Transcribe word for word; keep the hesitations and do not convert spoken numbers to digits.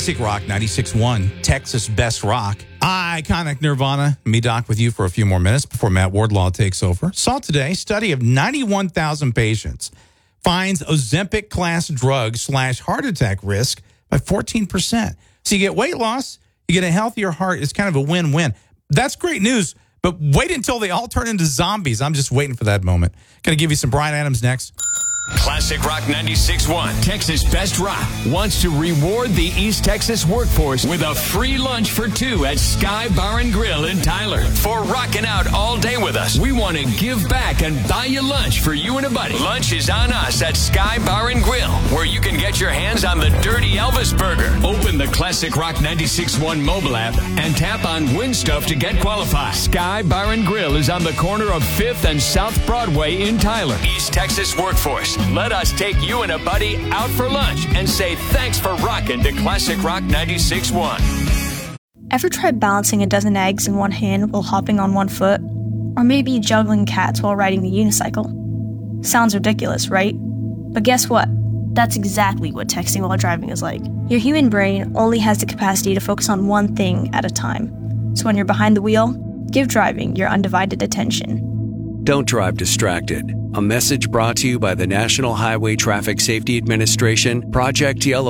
Classic Rock ninety-six point one, Texas Best Rock. Iconic Nirvana. Me, Doc, with you for a few more minutes before Matt Wardlaw takes over. Saw today, study of ninety-one thousand patients finds Ozempic class drug slash heart attack risk by fourteen percent. So you get weight loss, you get a healthier heart. It's kind of a win-win. That's great news, but wait until they all turn into zombies. I'm just waiting for that moment. Going to give you some Bryan Adams next. Classic Rock ninety-six point one, Texas Best Rock, wants to reward the East Texas workforce with a free lunch for two at Sky Bar and Grill in Tyler. For rocking out all day with us, we want to give back and buy you lunch for you and a buddy. Lunch is on us at Sky Bar and Grill, where you can get your hands on the Dirty Elvis Burger. Open the Classic Rock ninety-six point one mobile app and tap on Win Stuff to get qualified. Sky Bar and Grill is on the corner of fifth and South Broadway in Tyler. East Texas workforce, let us take you and a buddy out for lunch and say thanks for rocking to Classic Rock ninety-six point one. Ever tried balancing a dozen eggs in one hand while hopping on one foot? Or maybe juggling cats while riding the unicycle? Sounds ridiculous, right? But guess what? That's exactly what texting while driving is like. Your human brain only has the capacity to focus on one thing at a time. So when you're behind the wheel, give driving your undivided attention. Don't drive distracted. A message brought to you by the National Highway Traffic Safety Administration, Project Yellow